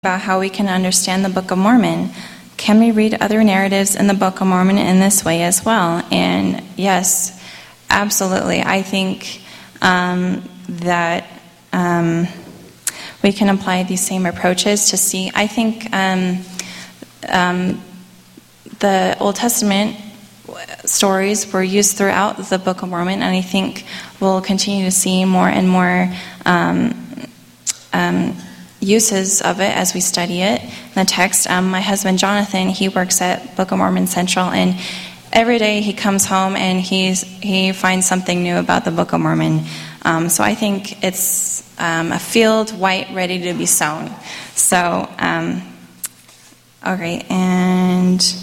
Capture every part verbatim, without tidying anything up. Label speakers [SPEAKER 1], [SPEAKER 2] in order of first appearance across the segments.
[SPEAKER 1] about how we can understand the Book of Mormon. Can we read other narratives in the Book of Mormon in this way as well? And yes, absolutely. I think um, that um, we can apply these same approaches to see. I think um, um, the Old Testament stories were used throughout the Book of Mormon, and I think we'll continue to see more and more um, um, uses of it as we study it. The text, um, my husband Jonathan, he works at Book of Mormon Central, and every day he comes home and he's he finds something new about the Book of Mormon. Um, so I think it's um, a field white ready to be sown. So, um, okay, and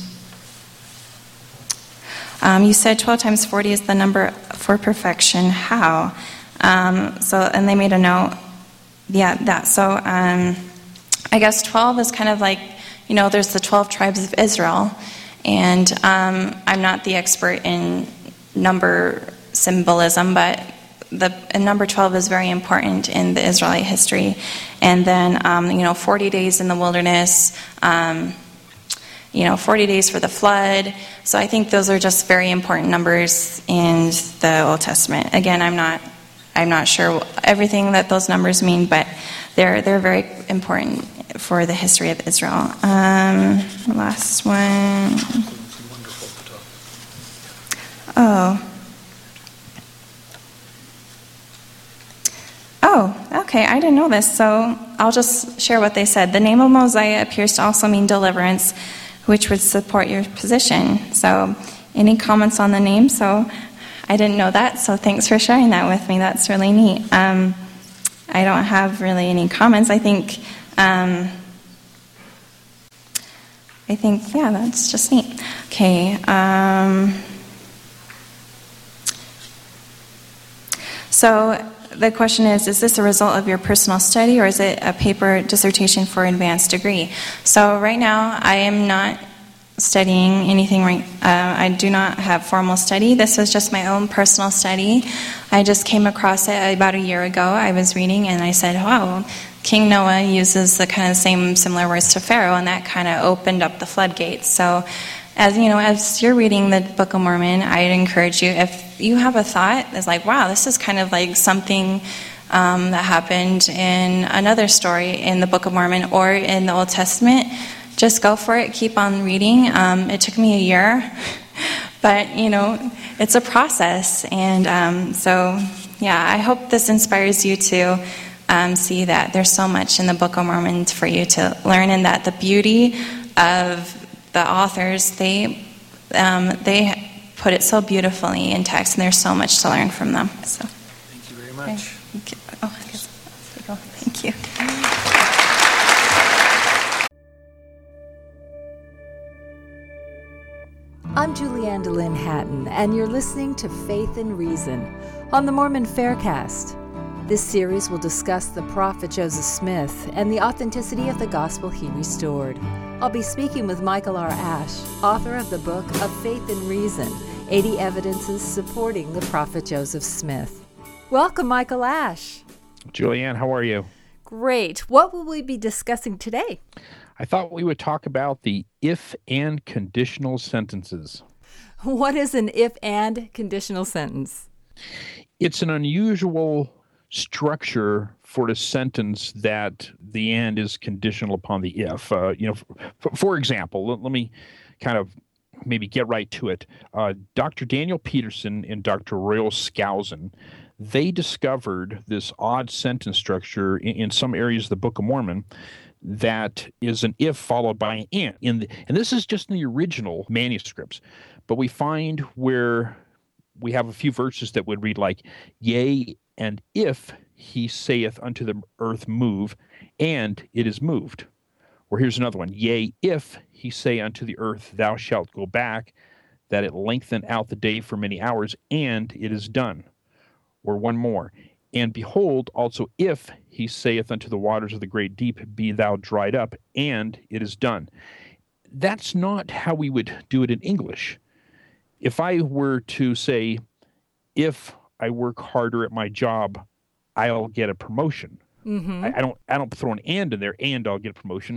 [SPEAKER 1] um, you said twelve times forty is the number for perfection. How? Um, so, and they made a note. Yeah, that. So um, I guess twelve is kind of like, you know, there's the twelve tribes of Israel. And um, I'm not the expert in number symbolism, but the and number twelve is very important in the Israelite history. And then, um, you know, forty days in the wilderness, um, you know, forty days for the flood. So I think those are just very important numbers in the Old Testament. Again, I'm not I'm not sure everything that those numbers mean, but they're they're very important for the history of Israel. Um, last one. Oh. Oh, okay, I didn't know this, so I'll just share what they said. The name of Mosiah appears to also mean deliverance, which would support your position. So, any comments on the name? So, I didn't know that, so thanks for sharing that with me. That's really neat. Um, I don't have really any comments. I think, um, I think, yeah, that's just neat. Okay. Um, so the question is, is this a result of your personal study, or is it a paper dissertation for advanced degree? So right now, I am not studying anything right. Uh, I do not have formal study. This was just my own personal study. I just came across it about a year ago. I was reading and I said, wow, King Noah uses the kind of same similar words to Pharaoh, and that kind of opened up the floodgates. So as you know, as you're reading the Book of Mormon, I'd encourage you, if you have a thought that's like, wow, this is kind of like something um, that happened in another story in the Book of Mormon or in the Old Testament, just go for it. Keep on reading. Um, it took me a year, but, you know, it's a process. And um, so, yeah, I hope this inspires you to um, see that there's so much in the Book of Mormon for you to learn, and that the beauty of the authors, they um, they put it so beautifully in text, and there's so much to learn from them. So,
[SPEAKER 2] thank you very much.
[SPEAKER 1] Okay. Thank you. Oh, I guess I'll take off. Thank you.
[SPEAKER 3] I'm Julianne DeLynn Hatton, and you're listening to Faith and Reason on the Mormon Faircast. This series will discuss the prophet Joseph Smith and the authenticity of the gospel he restored. I'll be speaking with Michael R. Ash, author of the book of Faith and Reason, eighty Evidences Supporting the Prophet Joseph Smith. Welcome, Michael Ash.
[SPEAKER 4] Julianne, how are you?
[SPEAKER 3] Great. What will we be discussing today?
[SPEAKER 4] I thought we would talk about the if and conditional sentences.
[SPEAKER 3] What is an if and conditional sentence?
[SPEAKER 4] It's an unusual structure for a sentence that the and is conditional upon the if. Uh, you know, for, for example, let, let me kind of maybe get right to it. Uh, Doctor Daniel Peterson and Doctor Royal Skousen, they discovered this odd sentence structure in, in some areas of the Book of Mormon that is an if followed by an and. In the, and this is just in the original manuscripts. But we find where we have a few verses that would read like, yea, and if he saith unto the earth, move, and it is moved. Or here's another one, yea, if he say unto the earth, thou shalt go back, that it lengthen out the day for many hours, and it is done. Or one more, and behold, also if he saith unto the waters of the great deep, be thou dried up, and it is done. That's not how we would do it in English. If I were to say, if I work harder at my job, I'll get a promotion.
[SPEAKER 3] Mm-hmm.
[SPEAKER 4] I, I don't I don't throw an and in there and I'll get a promotion.